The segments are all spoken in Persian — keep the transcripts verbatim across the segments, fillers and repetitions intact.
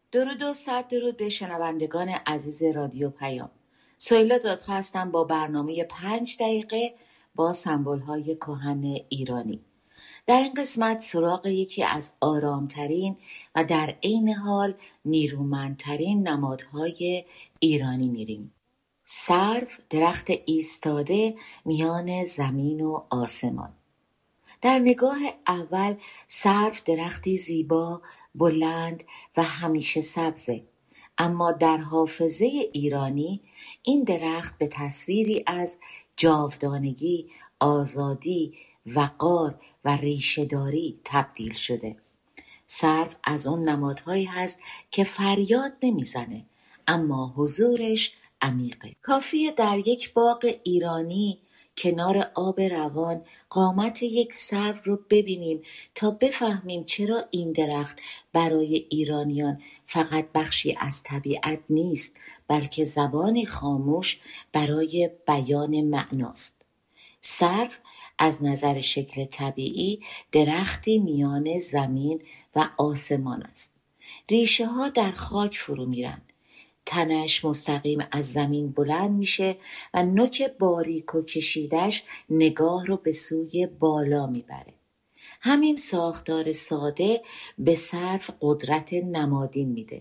درود و صد درود به شنوندگان عزیز رادیو پیام. سهیلا دادخواه هستم با برنامه پنج دقیقه با سمبول‌های کهن ایرانی. در این قسمت سراغ یکی از آرامترین و در عین حال نیرومندترین نمادهای ایرانی میریم. سرو، درخت ایستاده میان زمین و آسمان. در نگاه اول سرو درختی زیبا، بلند و همیشه سبزه، اما در حافظه ایرانی این درخت به تصویری از جاودانگی، آزادی، وقار و ریشه‌داری تبدیل شده. سرو از اون نمادهایی هست که فریاد نمیزنه، اما حضورش عمیقه. کافیه در یک باغ ایرانی کنار آب روان قامت یک سرو رو ببینیم تا بفهمیم چرا این درخت برای ایرانیان فقط بخشی از طبیعت نیست، بلکه زبانی خاموش برای بیان معناست. سرو از نظر شکل طبیعی درختی میان زمین و آسمان است. ریشه ها در خاک فرو میرن. تنش مستقیم از زمین بلند میشه و نوک باریک و کشیدش نگاه رو به سوی بالا میبره. همین ساختار ساده به سرو قدرت نمادین میده.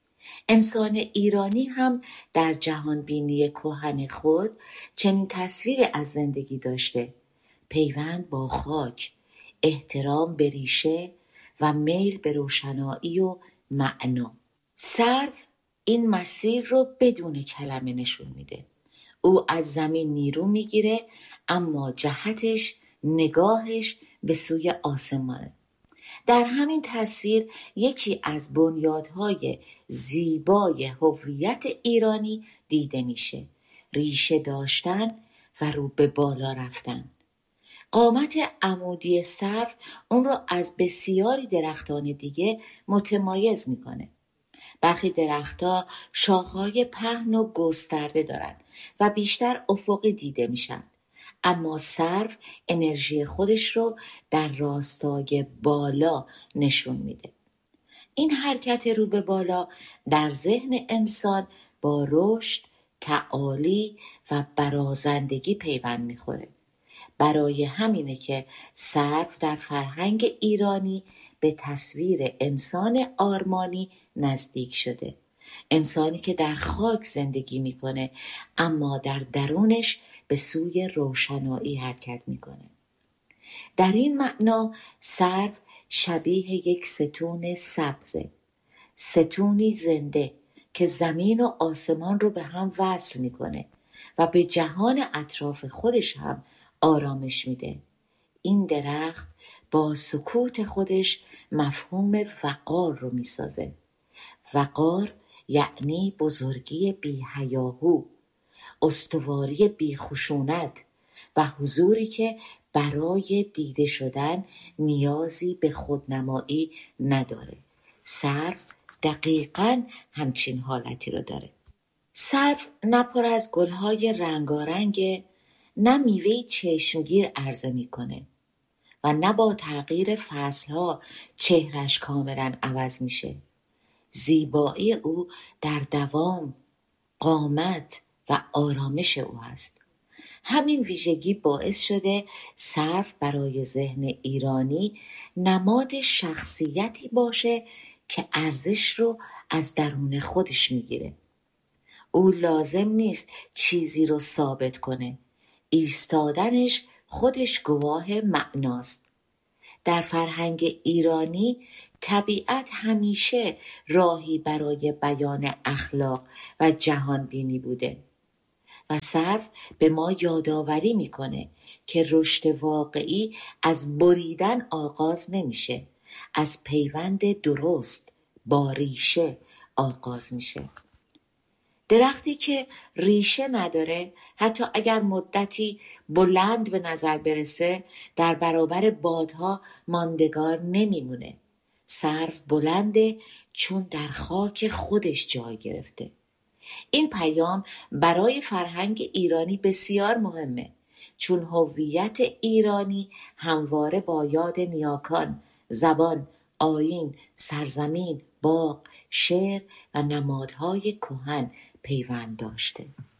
انسان ایرانی هم در جهان بینی کهن خود چنین تصویری از زندگی داشته: پیوند با خاک، احترام به ریشه و میل به روشنایی و معنا. سرو این مسیر رو بدون کلمه نشون میده. او از زمین نیرو میگیره، اما جهتش، نگاهش به سوی آسمانه. در همین تصویر یکی از بنیادهای زیبای هویت ایرانی دیده میشه: ریشه داشتن و رو به بالا رفتن. قامت عمودی سرو اون رو از بسیاری درختان دیگه متمایز میکنه. برخی درختها شاخه‌های پهن و گسترده دارن و بیشتر افقی دیده میشن، اما سرو انرژی خودش رو در راستای بالا نشون میده. این حرکت رو به بالا در ذهن انسان با رشد، تعالی و برازندگی پیوند میخوره. برای همینه که سرو در فرهنگ ایرانی به تصویر انسان آرمانی نزدیک شده. انسانی که در خاک زندگی میکنه، اما در درونش به سوی روشنایی حرکت میکنه. در این معنا سرو شبیه یک ستون سبزه، ستونی زنده که زمین و آسمان رو به هم وصل میکنه و به جهان اطراف خودش هم آرامش میده. این درخت با سکوت خودش مفهوم وقار رو میسازه. وقار یعنی بزرگی بی هیاهو، استواری بی خشونت و حضوری که برای دیده شدن نیازی به خودنمایی نداره. سرو دقیقاً همچین حالتی رو داره. سرو نه پر از گلهای رنگارنگ، نه میوهی چشمگیر عرضه میکنه و نه با تغییر فصلها چهرش کاملا عوض میشه. زیبایی او در دوام، قامت و آرامش او هست. همین ویژگی باعث شده سرو برای ذهن ایرانی نماد شخصیتی باشه که ارزش رو از درون خودش میگیره. او لازم نیست چیزی رو ثابت کنه. ایستادنش خودش گواه معناست. در فرهنگ ایرانی طبیعت همیشه راهی برای بیان اخلاق و جهان بینی بوده و سرو به ما یادآوری میکنه که رشد واقعی از بریدن آغاز نمیشه، از پیوند درست با ریشه آغاز میشه. درختی که ریشه نداره حتی اگر مدتی بلند به نظر برسه در برابر بادها ماندگار نمیمونه. سرو بلنده چون در خاک خودش جای گرفته. این پیام برای فرهنگ ایرانی بسیار مهمه، چون هویت ایرانی همواره با یاد نیاکان، زبان، آیین، سرزمین، باغ، شعر و نمادهای کهن پیوند داشته.